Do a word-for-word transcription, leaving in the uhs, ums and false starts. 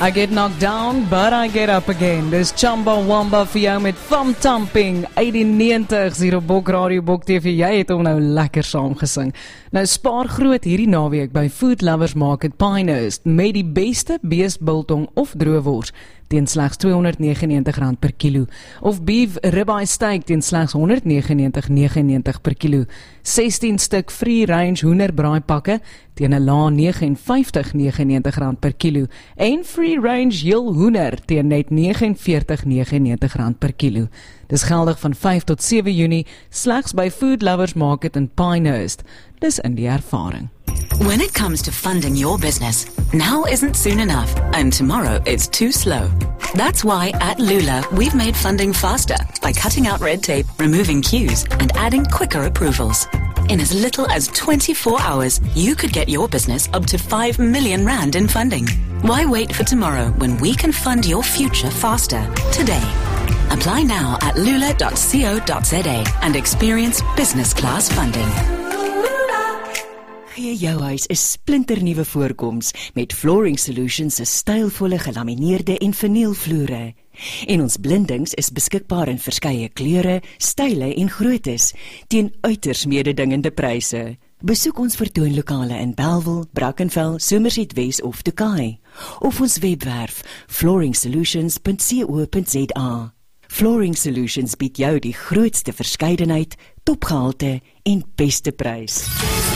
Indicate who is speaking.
Speaker 1: I get knocked down, but I get up again. Dis Chamba Wamba vir jou met Thumb Thumping, eenennegentig, hier op Bok Radio, Bok T V. Jy het hom nou lekker saam gesing. Nou spaar groot hierdie naweek by Food Lovers Market Pinehurst met die beste beestbiltong of droewors teen slegs tweehonderd negenennegentig rand per kilo, of beef ribeye steak teen slegs honderd negenennegentig negenennegentig per kilo, sestien stuk free range hoenderbraai pakke teen 'n lae vyf nege vyf negenennegentig rand per kilo, en free range heel hoender teen net vyf nege negenennegentig rand per kilo. Dis geldig van vyf tot sewe Junie, slegs by Food Lovers Market in Pinehurst. Dis in die ervaring.
Speaker 2: When it comes to funding your business, now isn't soon enough, and tomorrow is too slow. That's why at Lula, we've made funding faster by cutting out red tape, removing queues, and adding quicker approvals. In as little as twenty-four hours, you could get your business up to five million rand in funding. Why wait for tomorrow when we can fund your future faster today? Apply now at lula dot co dot za and experience business class funding.
Speaker 3: Gee jou huis 'n splinternuwe voorkoms met Flooring Solutions se stylvolle gelamineerde en vernielvloere. En ons blindings is beskikbaar in verskeie kleure, style en groottes teen uiters mededingende pryse. Besoek ons vertoonlokale in Bellville, Brackenfell, Somerset West of Tokai, of ons webwerf flooring solutions dot co dot za. Flooring Solutions bied jou die grootste verskeidenheid, topgehalte en beste prys.